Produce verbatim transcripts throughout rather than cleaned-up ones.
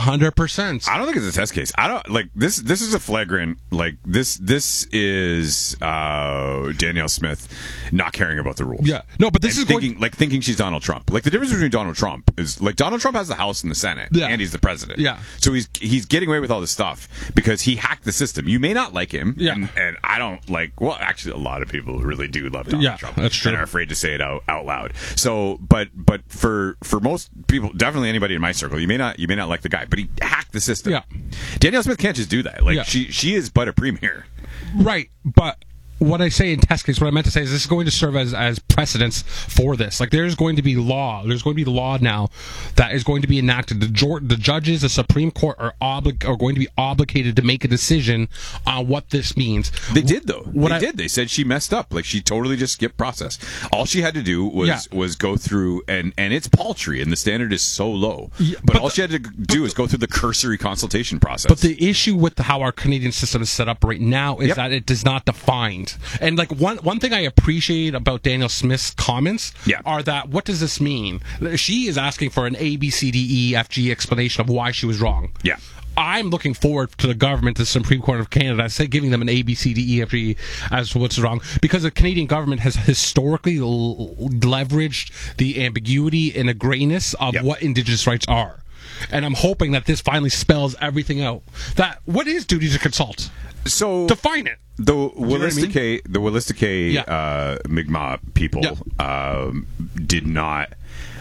hundred percent. I don't think it's a test case. I don't like this. This is a flagrant. Like this. This is uh, Danielle Smith not caring about the rules. Yeah. No, but this and is thinking going... like thinking she's Donald Trump. Like the difference between Donald Trump is like Donald Trump has the House and the Senate, yeah. and he's the president. Yeah. So he's he's getting away with all this stuff because he hacked the system. You may not like him. Yeah. And, and I don't like. Well, actually, a lot of people really do love Donald yeah, Trump. That's true. And are afraid to say it out, out loud. So, but but for for most people, definitely anybody in my circle, you may not you may not like the guy, but he hacked the system. Yeah. Danielle Smith can't just do that. Like yeah. she she is but a premier. Right, but what I say in test case, what I meant to say is this is going to serve as, as precedence for this. Like, there's going to be law. There's going to be law now that is going to be enacted. The, jo- the judges, the Supreme Court are oblig- are going to be obligated to make a decision on what this means. They did, though. What they I, did. They said she messed up. Like, she totally just skipped process. All she had to do was yeah. was go through, and, and it's paltry, and the standard is so low. Yeah, but, but all the, she had to do is go through the cursory consultation process. But the issue with the, how our Canadian system is set up right now is yep. that it does not define. And, like, one One, one thing I appreciate about Danielle Smith's comments yeah. are that, what does this mean? She is asking for an A, B, C, D, E, F, G explanation of why she was wrong. Yeah. I'm looking forward to the government, the Supreme Court of Canada, say giving them an A, B, C, D, E, F, G as to what's wrong, because the Canadian government has historically l- leveraged the ambiguity and the grayness of yep. what Indigenous rights are. And I'm hoping that this finally spells everything out. That what is duty to consult? So define it. The Wolastoqey, I mean? the Wolastoqey yeah. uh, Mi'kmaq people yeah. um, did not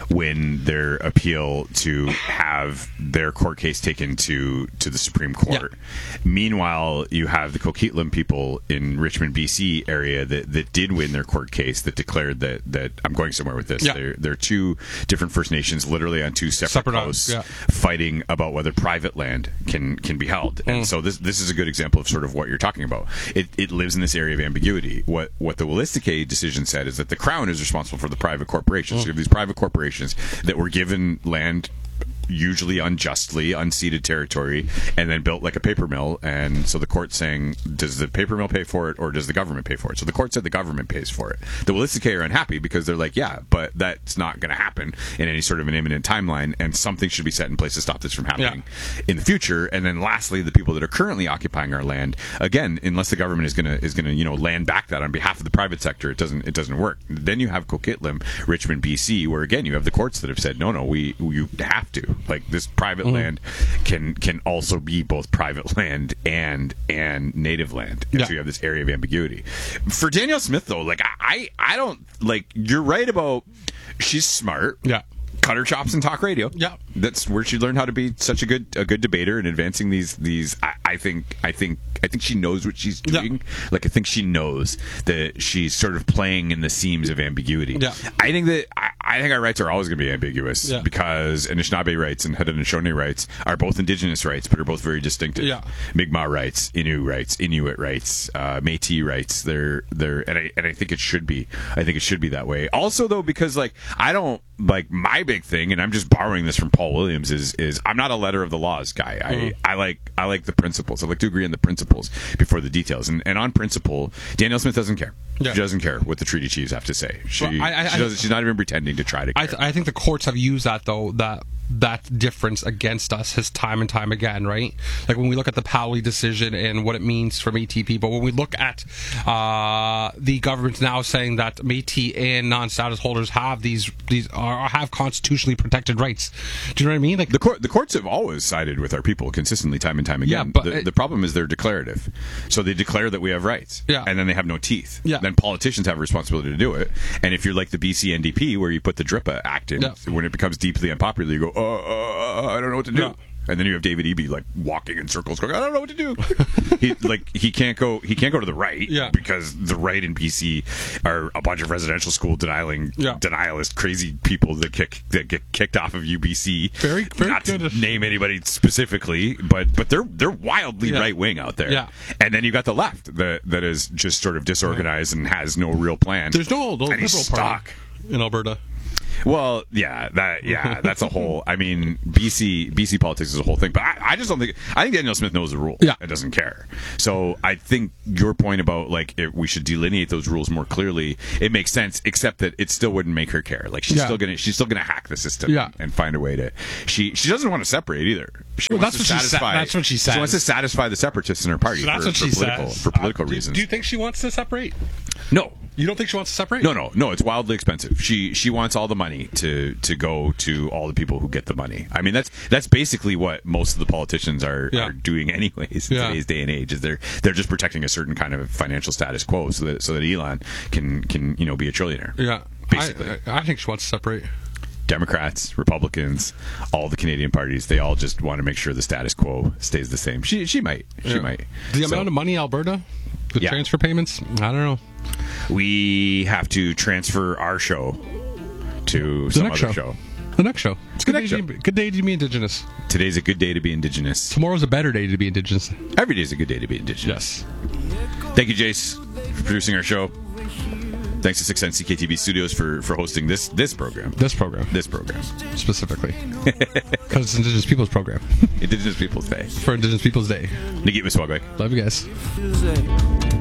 win their appeal to have their court case taken to, to the Supreme Court. Yeah. Meanwhile, you have the Coquitlam people in Richmond, B C area that, that did win their court case that declared that, that I'm going somewhere with this. Yeah. They're, they're two different First Nations, literally on two separate, separate coasts, yeah. fighting about whether private land can, can be held. Mm. And so this this is a good example of sort of what you're talking about. It, it lives in this area of ambiguity. What what the Wolastoqey decision said is that the Crown is responsible for the private corporations. Mm. So you have these private corporations that were given land usually unjustly, unceded territory, and then built like a paper mill. And so the court's saying, does the paper mill pay for it or does the government pay for it? So the court said the government pays for it. The Wolastoqey are unhappy because they're like, yeah, but that's not going to happen in any sort of an imminent timeline, and something should be set in place to stop this from happening yeah. in the future. And then lastly, the people that are currently occupying our land, again, unless the government is going to is going to you know land back that on behalf of the private sector, it doesn't it doesn't work. Then you have Coquitlam, Richmond, B C, where again you have the courts that have said, no, no, we you have to. Like, this private mm-hmm. land can can also be both private land and and native land. And yeah. so you have this area of ambiguity. For Danielle Smith, though, like I I don't like. You're right about she's smart. Yeah. Cut her chops and talk radio. Yeah, that's where she learned how to be such a good a good debater and advancing these these. I, I think I think I think she knows what she's doing. Yeah. Like I think she knows that she's sort of playing in the seams of ambiguity. Yeah. I think that I, I think our rights are always going to be ambiguous yeah. because Anishinaabe rights and Haudenosaunee rights are both Indigenous rights, but are both very distinctive. Yeah. Mi'kmaq rights, Innu rights, Inuit rights, uh, Métis rights. They're they're and I and I think it should be. I think it should be that way. Also, though, because like I don't like my big thing, and I'm just borrowing this from Paul Williams, is is I'm not a letter of the laws guy. I, mm. I like I like the principles. I like to agree on the principles before the details. And and on principle, Danielle Smith doesn't care. Yeah. She doesn't care what the treaty chiefs have to say. She, well, I, I, she doesn't, she's not even pretending to try to care. I, th- I think the courts have used that, though, that that difference against us has time and time again, right? Like when we look at the Powley decision and what it means for Métis people, when we look at uh, the government now saying that Métis and non-status holders have these these are, have constitutionally protected rights. Do you know what I mean? Like the court, the courts have always sided with our people consistently, time and time again. Yeah, but the, it, the problem is they're declarative, so they declare that we have rights, yeah. and then they have no teeth. Yeah. Then politicians have a responsibility to do it, and if you're like the B C N D P, where you put the DRIPA Act in, yeah. when it becomes deeply unpopular, you go, uh, uh, uh, I don't know what to do. Yeah. And then you have David Eby like walking in circles, going, "I don't know what to do." he like he can't go. He can't go to the right yeah. because the right in B C are a bunch of residential school denialing, yeah. denialist, crazy people that kick that get kicked off of U B C. Very, very Not good. to name anybody specifically, but but they're they're wildly yeah. right wing out there. Yeah. And then you got the left that that is just sort of disorganized and has no real plan. There's no, no and liberal party in Alberta. Well, yeah, that yeah, that's a whole. I mean, B C B C politics is a whole thing. But I, I just don't think. I think Danielle Smith knows the rules. Yeah, and doesn't care. So I think your point about like if we should delineate those rules more clearly, it makes sense. Except that it still wouldn't make her care. Like she's yeah. still gonna she's still gonna hack the system. Yeah. and find a way to. She she doesn't want to separate either. She well, wants that's to what satisfy. She sa- that's what she says. She wants to satisfy the separatists in her party. That's for, what for she political, says. for political uh, reasons. Do, do you think she wants to separate? No. You don't think she wants to separate? No, no, no. It's wildly expensive. She she wants all the money to, to go to all the people who get the money. I mean, that's that's basically what most of the politicians are, yeah. are doing anyways in yeah. today's day and age. Is they're they're just protecting a certain kind of financial status quo so that so that Elon can can you know be a trillionaire. Yeah, basically. I, I think she wants to separate. Democrats, Republicans, all the Canadian parties, they all just want to make sure the status quo stays the same. She she might. She yeah. might. The so, amount of money Alberta, the yeah. transfer payments, I don't know. We have to transfer our show to the some next other show. show. The next show. It's The good, next day show. To be, good day to be Indigenous. Today's a good day to be Indigenous. Tomorrow's a better day to be Indigenous. Every day's a good day to be Indigenous. Yes. Thank you, Jace, for producing our show. Thanks to six ten C K T V Studios for, for hosting this this program. This program. This program. Specifically. Because it's Indigenous Peoples Program. Indigenous Peoples Day. For Indigenous Peoples Day. Nagit Miswagway. Love you guys.